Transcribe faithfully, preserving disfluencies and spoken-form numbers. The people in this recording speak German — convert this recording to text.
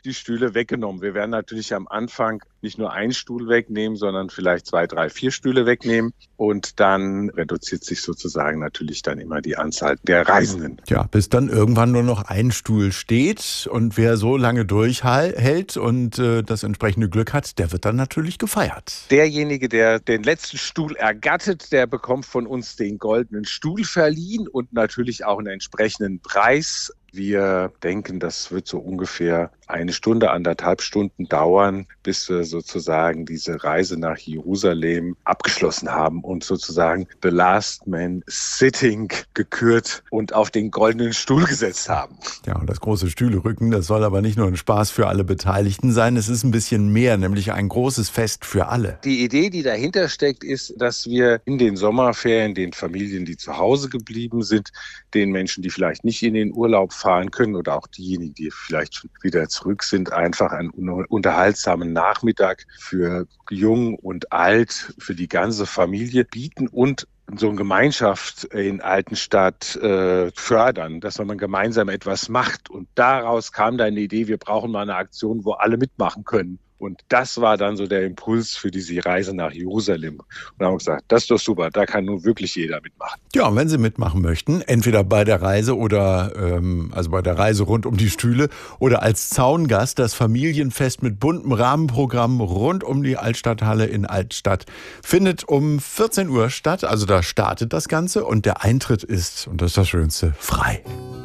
die Stühle weggenommen. Wir werden natürlich am Anfang nicht nur einen Stuhl wegnehmen, sondern vielleicht zwei, drei, vier Stühle wegnehmen. Und dann reduziert sich sozusagen natürlich dann immer die Anzahl der Reisenden. Ja, bis dann irgendwann nur noch ein Stuhl steht. Und wer so lange durchhält und äh, das entsprechende Glück hat, der wird dann natürlich gefeiert. Derjenige, der den letzten Stuhl ergattet, der bekommt von uns den goldenen Stuhl verliehen und natürlich auch einen entsprechenden Preis. Wir denken, das wird so ungefähr eine Stunde, anderthalb Stunden dauern, bis wir sozusagen diese Reise nach Jerusalem abgeschlossen haben und sozusagen The Last Man Sitting gekürt und auf den goldenen Stuhl gesetzt haben. Ja, und das große Stühlerücken, das soll aber nicht nur ein Spaß für alle Beteiligten sein, es ist ein bisschen mehr, nämlich ein großes Fest für alle. Die Idee, die dahinter steckt, ist, dass wir in den Sommerferien den Familien, die zu Hause geblieben sind, den Menschen, die vielleicht nicht in den Urlaub fahren können oder auch diejenigen, die vielleicht schon wieder zurück sind, einfach einen unterhaltsamen Nachmittag für jung und alt, für die ganze Familie bieten und so eine Gemeinschaft in Altenstadt äh, fördern, dass man gemeinsam etwas macht. Und daraus kam dann die Idee, wir brauchen mal eine Aktion, wo alle mitmachen können. Und das war dann so der Impuls für diese Reise nach Jerusalem. Und da haben wir gesagt, das ist doch super, da kann nun wirklich jeder mitmachen. Ja, und wenn Sie mitmachen möchten, entweder bei der Reise oder ähm, also bei der Reise rund um die Stühle oder als Zaungast das Familienfest mit buntem Rahmenprogramm rund um die Altstadthalle in Altstadt findet um vierzehn Uhr statt. Also da startet das Ganze und der Eintritt ist, und das ist das Schönste, frei.